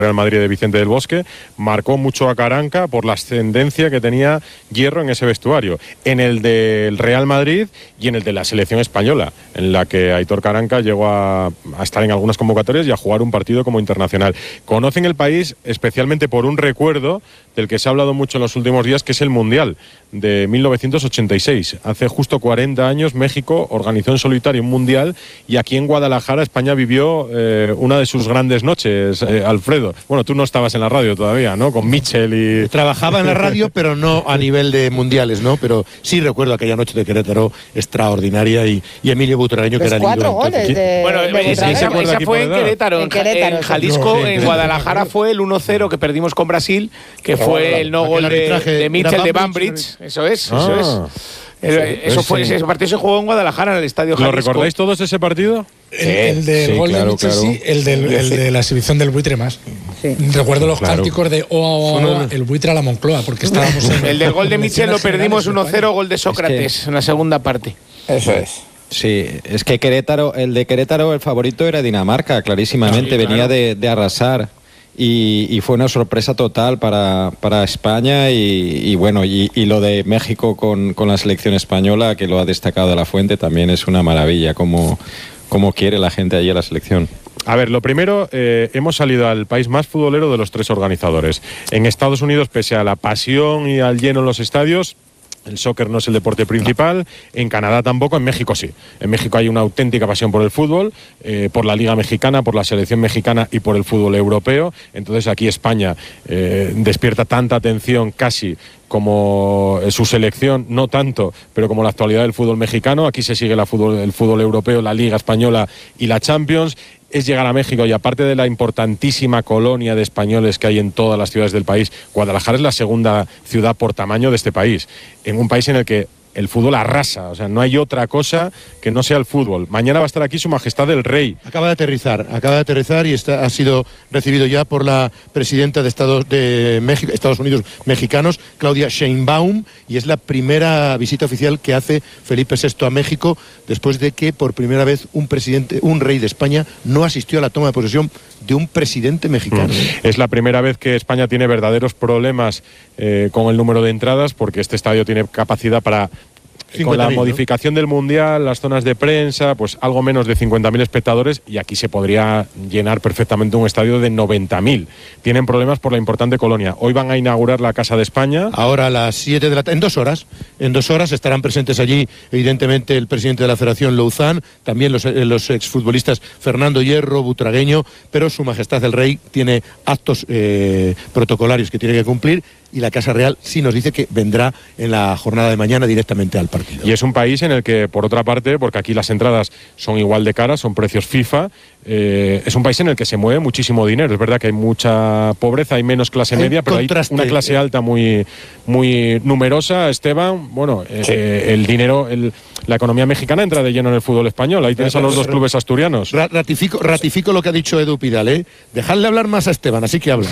Real Madrid de Vicente del Bosque, marcó mucho a Caranca por la ascendencia que tenía Hierro en ese vestuario, en el del Real Madrid y en el de la selección española, en la que Aitor Caranca llegó a estar en algunas convocatorias y a jugar un partido como internacional. Conocen el país especialmente por un recuerdo del que se ha hablado mucho en los últimos días, que es el Mundial de 1986. Hace justo 40 años México organizó en solitario un Mundial y aquí en Guadalajara España vivió una de sus grandes noches, Alfredo. Bueno, tú no estabas en la radio todavía, ¿no? Con Mitchell y... Trabajaba en la radio, pero no a nivel de mundiales, ¿no? Pero sí recuerdo aquella noche de Querétaro extraordinaria y Emilio Butragueño, que era el 4 goles de... Bueno, esa fue en Querétaro. En Jalisco, no, en Guadalajara fue el 1-0 que perdimos con Brasil, que fue el no gol de Mitchell de Banbridge. Eso es. Ese partido se jugó en Guadalajara, en el Estadio Jalisco. ¿Lo recordáis todos ese partido? El del gol de Mitchell, sí, el de la exhibición del buitre más. Sí. Recuerdo los cánticos de oa, el buitre a la Moncloa, porque estábamos en... El del gol de Mitchell lo perdimos 1-0, gol de Sócrates en la segunda parte. Eso es. Sí, es que el de Querétaro, el favorito era Dinamarca, clarísimamente, sí, claro. Venía de arrasar. Y fue una sorpresa total para España y bueno, y lo de México con la selección española, que lo ha destacado La Fuente, también es una maravilla como quiere la gente allí a la selección. A ver, lo primero, hemos salido al país más futbolero de los tres organizadores. En Estados Unidos, pese a la pasión y al lleno en los estadios, el soccer no es el deporte principal, en Canadá tampoco, en México sí. En México hay una auténtica pasión por el fútbol, por la Liga Mexicana, por la selección mexicana y por el fútbol europeo. Entonces aquí España despierta tanta atención casi como su selección, no tanto, pero como la actualidad del fútbol mexicano. Aquí se sigue el fútbol europeo, la Liga Española y la Champions. Es llegar a México y aparte de la importantísima colonia de españoles que hay en todas las ciudades del país, Guadalajara es la segunda ciudad por tamaño de este país, en un país en el que el fútbol arrasa, o sea, no hay otra cosa que no sea el fútbol. Mañana va a estar aquí Su Majestad el Rey. Acaba de aterrizar y ha sido recibido ya por la presidenta de Estados Unidos mexicanos, Claudia Sheinbaum, y es la primera visita oficial que hace Felipe VI a México después de que por primera vez un rey de España no asistió a la toma de posesión de un presidente mexicano. Es la primera vez que España tiene verdaderos problemas con el número de entradas, porque este estadio tiene capacidad para... Con la modificación del Mundial, las zonas de prensa, pues algo menos de 50.000 espectadores, y aquí se podría llenar perfectamente un estadio de 90.000. Tienen problemas por la importante colonia. Hoy van a inaugurar la Casa de España. Ahora a las 7 de la tarde, en 2 horas estarán presentes allí, evidentemente, el presidente de la Federación, Louzán, también los exfutbolistas Fernando Hierro, Butragueño, pero Su Majestad el Rey tiene actos protocolarios que tiene que cumplir, y la Casa Real sí nos dice que vendrá en la jornada de mañana directamente al partido. Y es un país en el que, por otra parte, porque aquí las entradas son igual de caras, son precios FIFA, es un país en el que se mueve muchísimo dinero. Es verdad que hay mucha pobreza, hay menos clase media, pero hay una clase alta muy, muy numerosa, Esteban. Bueno, el dinero, la economía mexicana entra de lleno en el fútbol español. Ahí tienes a los dos clubes asturianos. Ratifico lo que ha dicho Edu Pidal, Dejadle hablar más a Esteban, así que habla.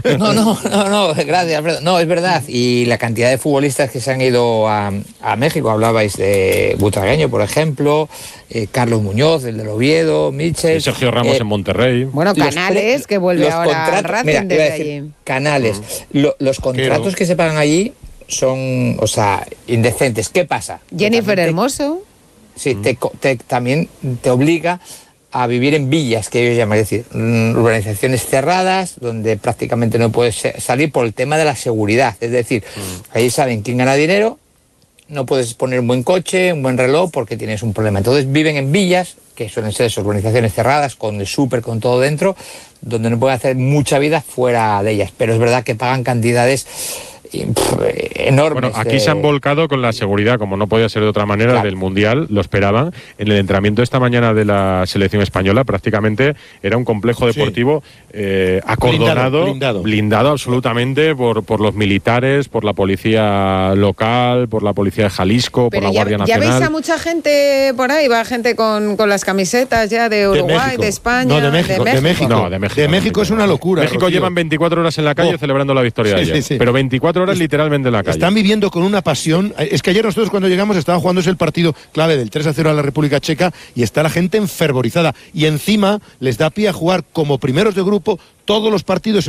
No, gracias, Alfredo. No, es verdad. Y la cantidad de futbolistas que se han ido a México, hablabais de Butragueño, por ejemplo, Carlos Muñoz, el del Oviedo, Mitchell. Sergio Ramos en Monterrey. Bueno, Canales, que vuelve ahora al Racing desde allí. Canales. Los contratos que se pagan allí son, o sea, indecentes. ¿Qué pasa? Jennifer Hermoso. Sí, también te obliga a vivir en villas, que ellos llaman, es decir, urbanizaciones cerradas, donde prácticamente no puedes salir por el tema de la seguridad. Es decir, ahí saben quién gana dinero, no puedes poner un buen coche, un buen reloj, porque tienes un problema. Entonces viven en villas, que suelen ser esas urbanizaciones cerradas, con el súper, con todo dentro, donde no pueden hacer mucha vida fuera de ellas. Pero es verdad que pagan cantidades enormes. Bueno, aquí se han volcado con la seguridad, como no podía ser de otra manera, claro, del Mundial, lo esperaban. En el entrenamiento esta mañana de la selección española prácticamente era un complejo deportivo acordonado, blindado absolutamente por los militares, por la policía local, por la policía de Jalisco, por la Guardia Nacional. ¿Ya veis a mucha gente por ahí? Va gente con las camisetas ya de Uruguay, de España, de México. De México es una locura. México llevan 24 horas en la calle celebrando la victoria de ayer. Pero 24 horas literalmente en la calle. Están viviendo con una pasión. Es que ayer nosotros cuando llegamos estaban jugándose el partido clave del 3-0 a la República Checa y está la gente enfervorizada. Y encima les da pie a jugar como primeros de grupo todos los partidos